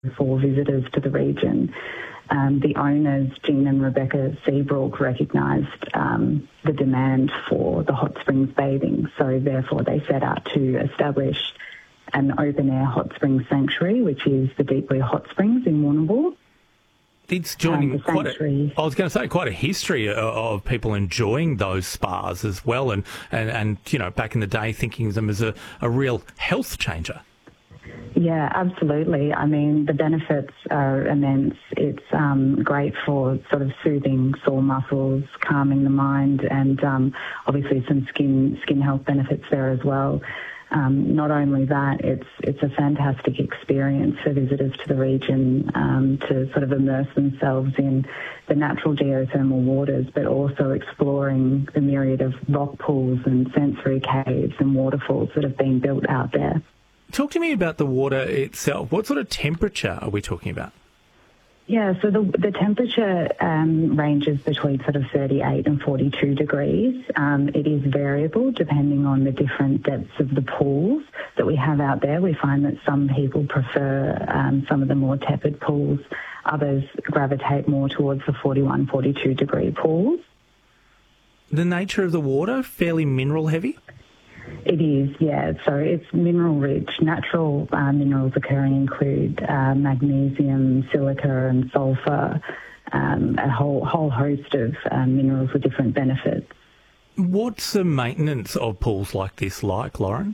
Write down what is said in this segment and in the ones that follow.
for visitors to the region. The owners, Jean and Rebecca Seabrook, recognised the demand for the hot springs bathing, so therefore they set out to establish an open-air hot springs sanctuary, which is the Deepwee Hot Springs in Warrnambool. It's joining quite a history of people enjoying those spas as well, and you know, back in the day thinking of them as a real health changer. Yeah, absolutely. I mean, the benefits are immense. It's great for sort of soothing sore muscles, calming the mind, and obviously some skin health benefits there as well. Not only that, it's a fantastic experience for visitors to the region to sort of immerse themselves in the natural geothermal waters, but also exploring the myriad of rock pools and sensory caves and waterfalls that have been built out there. Talk to me about the water itself. What sort of temperature are we talking about? Yeah, so the temperature ranges between sort of 38 and 42 degrees. It is variable depending on the different depths of the pools that we have out there. We find that some people prefer some of the more tepid pools. Others gravitate more towards the 41, 42 degree pools. The nature of the water, fairly mineral heavy? It is, yeah. So it's mineral rich. Natural minerals occurring include magnesium, silica and sulphur, a whole host of minerals with different benefits. What's the maintenance of pools like this like, Lauren?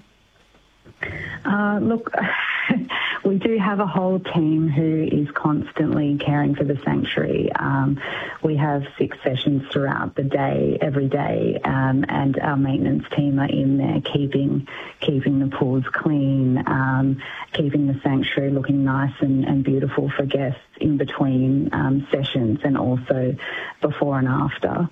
Look, we do have a whole team who is constantly caring for the sanctuary. We have 6 sessions throughout the day, every day, and our maintenance team are in there keeping the pools clean, keeping the sanctuary looking nice and beautiful for guests in between sessions and also before and after.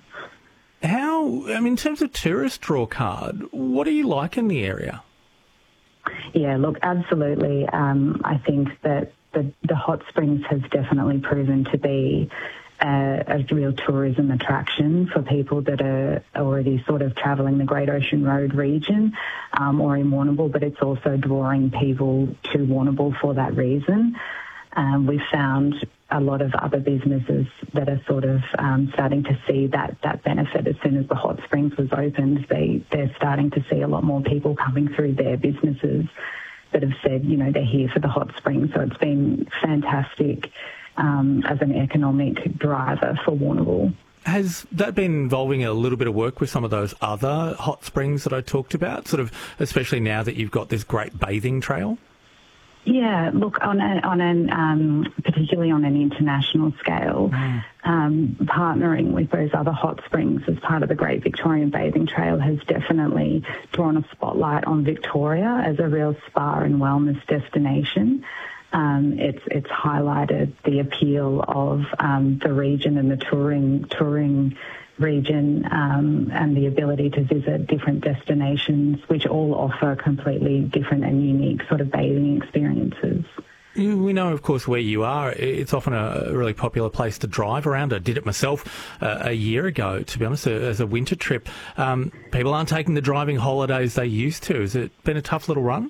In terms of tourist draw card, what are you like in the area? Yeah, look, absolutely. I think that the hot springs has definitely proven to be a real tourism attraction for people that are already sort of travelling the Great Ocean Road region or in Warrnambool, but it's also drawing people to Warrnambool for that reason. We've found a lot of other businesses that are sort of starting to see that benefit as soon as the hot springs was opened. They're starting to see a lot more people coming through their businesses that have said, you know, they're here for the hot springs. So it's been fantastic as an economic driver for Warrnambool. Has that been involving a little bit of work with some of those other hot springs that I talked about, sort of especially now that you've got this great bathing trail? Yeah, look, particularly on an international scale, partnering with those other hot springs as part of the Great Victorian Bathing Trail has definitely drawn a spotlight on Victoria as a real spa and wellness destination. It's highlighted the appeal of the region and the touring region and the ability to visit different destinations which all offer completely different and unique sort of bathing experiences. We know, of course, where you are. It's often a really popular place to drive around. I did it myself a year ago, to be honest, as a winter trip. People aren't taking the driving holidays they used to. Has it been a tough little run?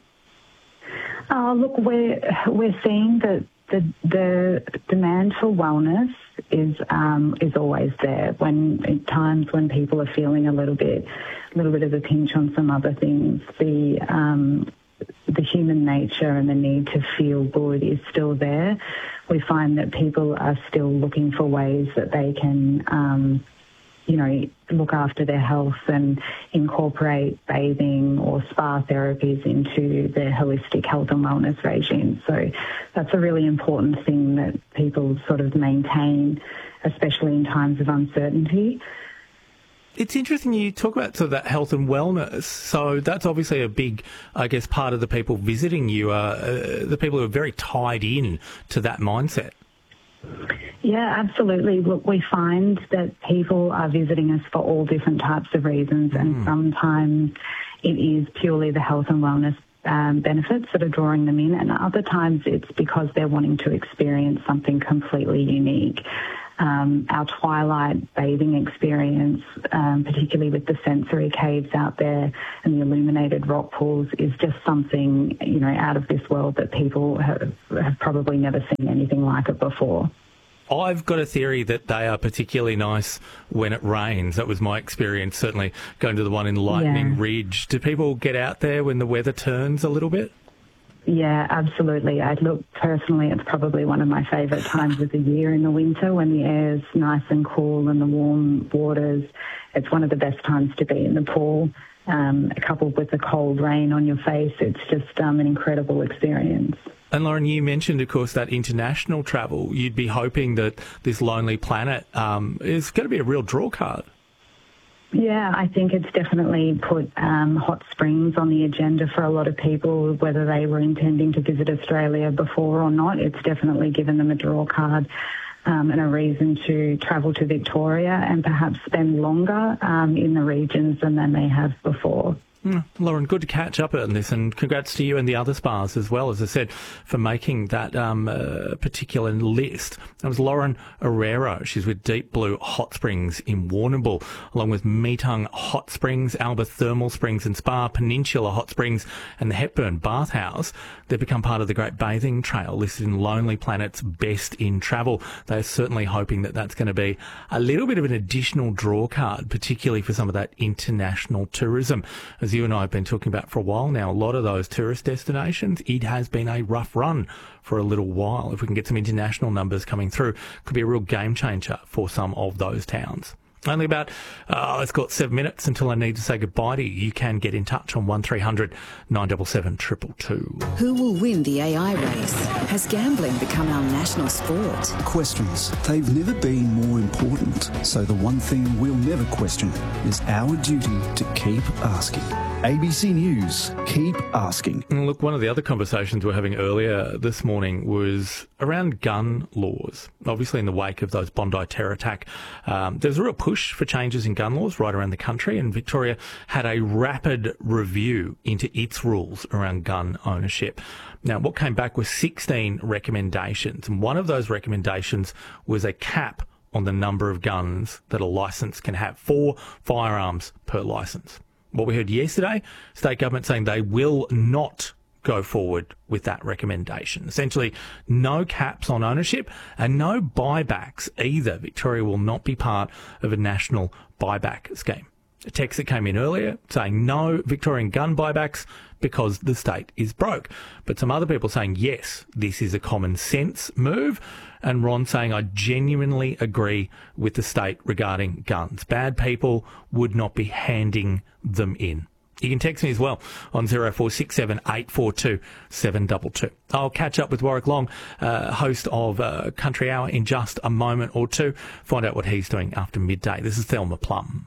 Look, we're seeing that the demand for wellness is always there. When at times when people are feeling a little bit of a pinch on some other things, the human nature and the need to feel good is still there. We find that people are still looking for ways that they can look after their health and incorporate bathing or spa therapies into their holistic health and wellness regime. So that's a really important thing that people sort of maintain, especially in times of uncertainty. It's interesting you talk about sort of that health and wellness. So that's obviously a big, I guess, part of the people visiting you are the people who are very tied in to that mindset. Yeah, absolutely. Look, we find that people are visiting us for all different types of reasons, and sometimes it is purely the health and wellness benefits that are drawing them in, and other times it's because they're wanting to experience something completely unique. Our twilight bathing experience, particularly with the sensory caves out there and the illuminated rock pools, is just something, out of this world that people have probably never seen anything like it before. I've got a theory that they are particularly nice when it rains. That was my experience, certainly going to the one in Lightning Ridge. Do people get out there when the weather turns a little bit? Yeah, absolutely. Personally, it's probably one of my favourite times of the year in the winter when the air's nice and cool and the warm waters. It's one of the best times to be in the pool. Coupled with the cold rain on your face, it's just an incredible experience. And Lauren, you mentioned, of course, that international travel. You'd be hoping that this Lonely Planet is going to be a real draw card. Yeah, I think it's definitely put hot springs on the agenda for a lot of people, whether they were intending to visit Australia before or not. It's definitely given them a draw card and a reason to travel to Victoria and perhaps spend longer in the regions than they may have before. Lauren, good to catch up on this, and congrats to you and the other spas as well, as I said, for making that particular list. That was Lauren Herrero. She's with Deep Blue Hot Springs in Warrnambool, along with Meetung Hot Springs, Alba Thermal Springs and Spa, Peninsula Hot Springs and the Hepburn Bathhouse. They've become part of the Great Bathing Trail, listed in Lonely Planet's Best in Travel. They're certainly hoping that that's going to be a little bit of an additional draw card, particularly for some of that international tourism. As you and I have been talking about for a while now, a lot of those tourist destinations, it has been a rough run for a little while. If we can get some international numbers coming through, it could be a real game changer for some of those towns. Only about, let's call it 7 minutes until I need to say goodbye to you. You can get in touch on 1300 977 222. Who will win the AI race? Has gambling become our national sport? Questions. They've never been more important. So the one thing we'll never question is our duty to keep asking. ABC News, keep asking. Look, one of the other conversations we were having earlier this morning was around gun laws. Obviously, in the wake of those Bondi terror attack, there's a real push for changes in gun laws right around the country, and Victoria had a rapid review into its rules around gun ownership. Now, what came back was 16 recommendations, and one of those recommendations was a cap on the number of guns that a licence can have, 4 firearms per licence. What we heard yesterday, state government saying they will not go forward with that recommendation. Essentially, no caps on ownership and no buybacks either. Victoria will not be part of a national buyback scheme. A text that came in earlier saying no Victorian gun buybacks because the state is broke. But some other people saying, yes, this is a common sense move. And Ron saying, I genuinely agree with the state regarding guns. Bad people would not be handing them in. You can text me as well on 0467 842 722. I'll catch up with Warwick Long, host of Country Hour, in just a moment or two. Find out what he's doing after midday. This is Thelma Plum.